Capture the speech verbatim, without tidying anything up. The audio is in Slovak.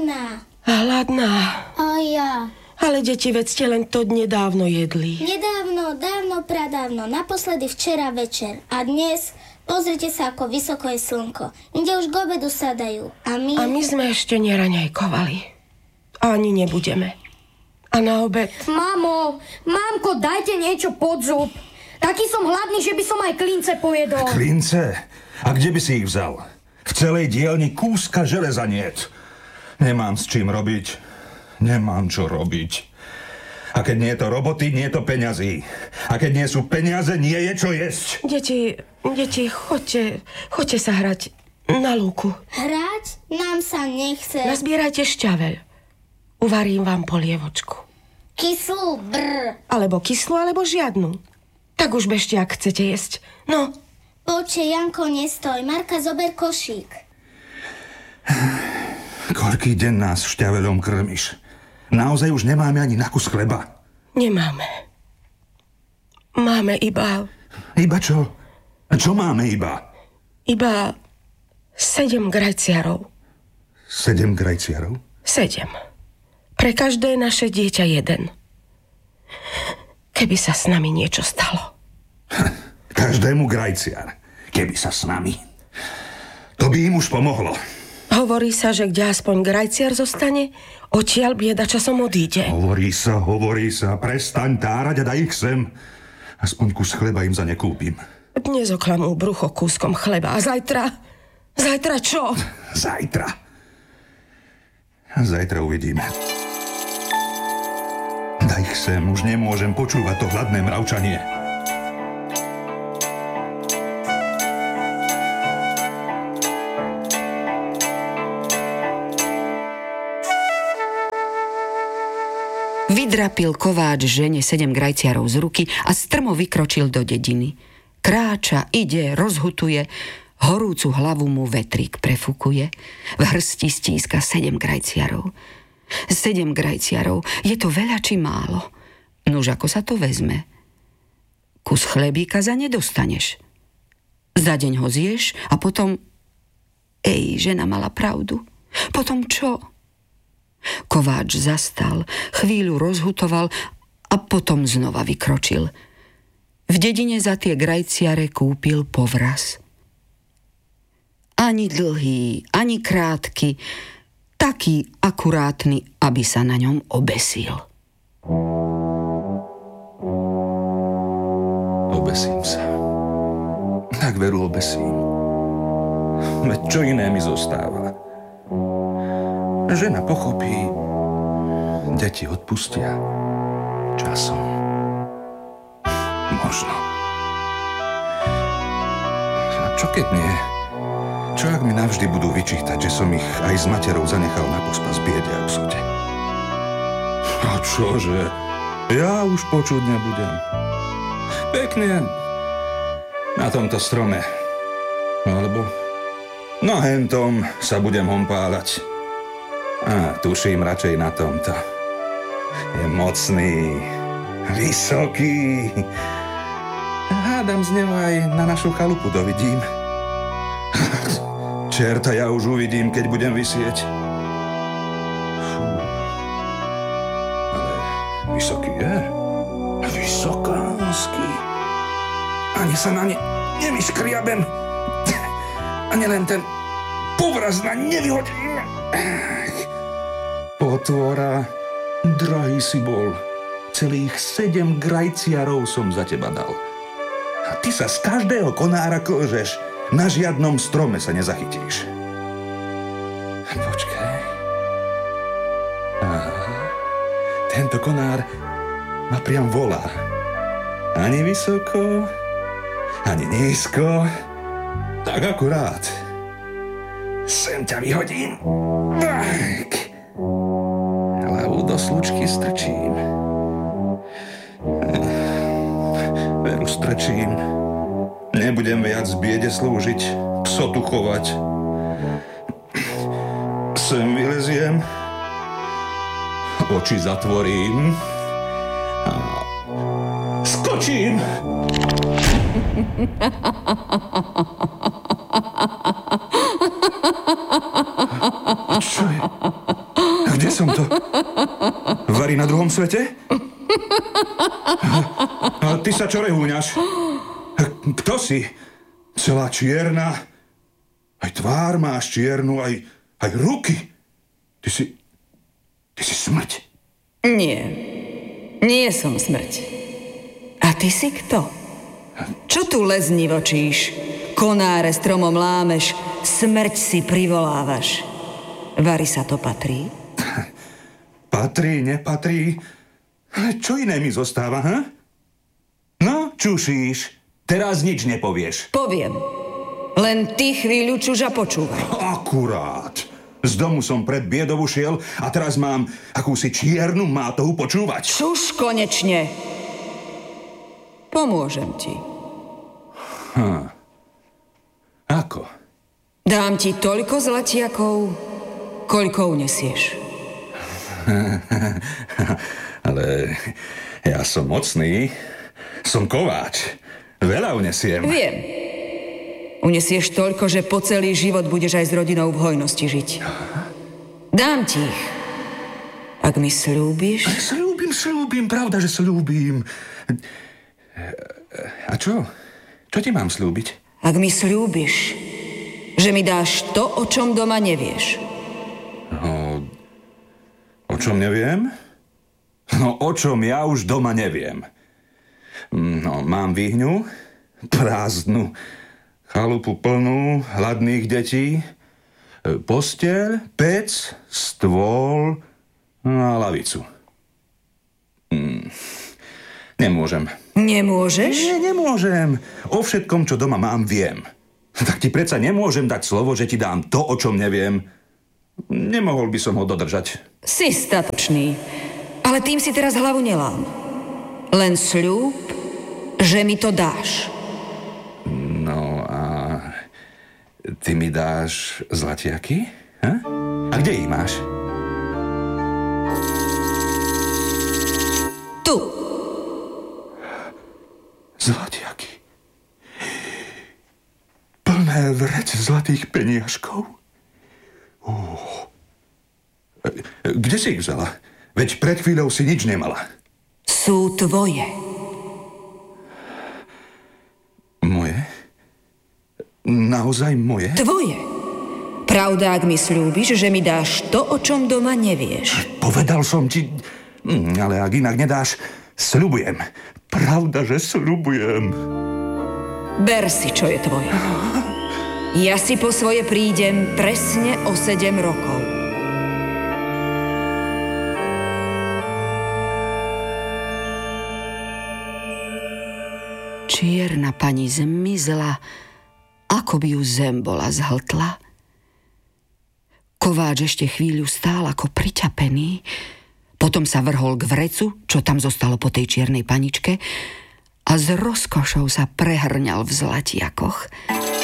hladná. Hladná. A ja. Ale deti, veď ste len to nedávno jedli. Nedávno, dávno, pradávno. Naposledy včera večer. A dnes, pozrite sa, ako vysoko je slnko. Inde už k obedu sadajú. A my... A my sme ešte neraňajkovali. Ani nebudeme. A na obed... Mamo, mamko, dajte niečo pod zub. Taký som hladný, že by som aj klince pojedol. Klince? A kde by si ich vzal? V celej dielni kúska železa niet. Nemám s čím robiť. Nemám čo robiť. A keď nie je to roboty, nie je to peňazí. A keď nie sú peniaze, nie je čo jesť. Deti, deti, choďte, choďte sa hrať na lúku. Hrať? Nám sa nechce. Nazbierajte šťaveľ. Uvarím vám polievočku. Kyslú, brr. Alebo kyslú, alebo žiadnu. Tak už bežte, ak chcete jesť. No. Poďte, Janko, nestoj. Marka, zober košík. Koľký deň nás šťaveľom krmiš? Naozaj už nemáme ani na kus chleba? Nemáme. Máme iba... Iba čo? Čo máme iba? Iba sedem grajciarov. Sedem grajciarov? Sedem. Pre každé naše dieťa jeden. Keby sa s nami niečo stalo. Každému grajciar. Keby sa s nami. To by im už pomohlo. Hovorí sa, že kde aspoň grajciar zostane, odtiaľ bieda časom odíde. Hovorí sa, hovorí sa. Prestaň tárať a daj ich sem. Aspoň kus chleba im za ne kúpim. Dnes oklamú brucho kúskom chleba. A zajtra? Zajtra čo? Zajtra. Zajtra uvidíme. Daj ich sem, už nemôžem počúvať to hladné mravčanie. Vydrapil kováč žene sedem grajciarov z ruky a strmo vykročil do dediny. Kráča, ide, rozhutuje, horúcu hlavu mu vetrík prefukuje, v hrsti stíska sedem grajciarov. Sedem grajciarov, je to veľa či málo? Nuž ako sa to vezme? Kus chlebíka za nedostaneš. Za deň ho zješ a potom... Ej, žena mala pravdu. Potom čo? Kováč zastal, chvíľu rozhutoval a potom znova vykročil. V dedine za tie grajciare kúpil povraz. Ani dlhý, ani krátky, taký akurátny, aby sa na ňom obesil. Obesím sa. Tak veru obesím. Veď čo iné mi zostáva? Žena pochopí, deti odpustia. Časom. Možno. A čo keď nie? Čo ak mi navždy budú vyčítať, že som ich aj s materou zanechal na pospas biede a psote? A čože? Ja už počuť nebudem. Pekne na tomto strome. Alebo na hentom sa budem hompálať. A tuším radšej na tomto. Je mocný, vysoký. Hádam z neho aj na našu chalupu dovidím. Čerta, ja už uvidím, keď budem visieť. Fú. Ale vysoký je. Vysokánsky. Ani sa na ne nevyškriabem. Ani len ten povraz na nevyhodím. Potvora, drahý si bol. Celých sedem grajciarov som za teba dal. A ty sa z každého konára klžeš. Na žiadnom strome sa nezachytíš. Počkaj. Aha. Tento konár ma priam volá. Ani vysoko, ani nízko. Tak akurát. Sem ťa vyhodím. Tak. Hlavu do slučky strčím. Veru strčím. Nebudem viac biede slúžiť, psotu chovať. Sem vyleziem, oči zatvorím a skočím. Čo je? som to? Varí na druhom svete? A ty sa čo rehúňaš? Kto si? Celá čierna. Aj tvár máš čiernu, aj, aj ruky. Ty si... Ty si smrť. Nie. Nie som smrť. A ty si kto? Čo tu leznivočíš? Konáre stromom lámeš, smrť si privolávaš. Vari sa to patrí? Patrí, nepatrí. Ale čo iné mi zostáva, ha? No, čušíš. Teraz nič nepovieš. Poviem. Len ty chvíľu čuža počúvaj. Akurát. Z domu som pred biedou šiel a teraz mám akúsi čiernu mátohu počúvať. Čuž konečne. Pomôžem ti. Ha. Ako? Dám ti toľko zlatiakov, koľko unesieš. Ale ja som mocný. Som kováč. Veľa unesiem. Viem. Unesieš toľko, že po celý život budeš aj s rodinou v hojnosti žiť. Dám ti ich. Ak mi sľúbiš... Sľúbim, sľúbim, pravda, že sľúbim. A čo? Čo ti mám sľúbiť? Ak mi sľúbiš, že mi dáš to, o čom doma nevieš. No, o čom neviem? No, o čom ja už doma neviem. No, mám výhňu, prázdnu, chalupu plnú hladných detí, posteľ, pec, stôl a lavicu. Hm, nemôžem. Nemôžeš? Nie, nemôžem. O všetkom, čo doma mám, viem. Tak ti predsa nemôžem dať slovo, že ti dám to, o čom neviem. Nemohol by som ho dodržať. Si statočný, ale tým si teraz hlavu nelám. Len sľub, že mi to dáš. No a ty mi dáš zlatiaky? Ha? A kde ich máš? Tu. Zlatiaky. Plné vrece zlatých peniažkov. Uh. Kde si ich vzala? Veď pred chvíľou si nič nemala. Sú tvoje. Moje? Naozaj moje? Tvoje. Pravda, ak mi sľúbiš, že mi dáš to, o čom doma nevieš. Povedal som ti... Ale ak inak nedáš, sľubujem. Pravda, že sľubujem. Ber si, čo je tvoje. Ja si po svoje prídem presne o sedem rokov. Čierna pani zmizla, ako by ju zem bola zhltla. Kováč ešte chvíľu stál ako priťapený, potom sa vrhol k vrecu, čo tam zostalo po tej čiernej paničke, a s rozkošou sa prehrňal v zlatiakoch.